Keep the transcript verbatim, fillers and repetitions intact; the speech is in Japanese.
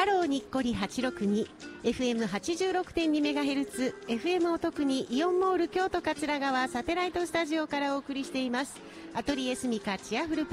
ハローにっこりはちろくに、エフエムはちじゅうろくてんにメガヘルツ、エフエム を特にイオンモール京都桂川サテライトスタジオからお送りしています。アトリエスミカチアフル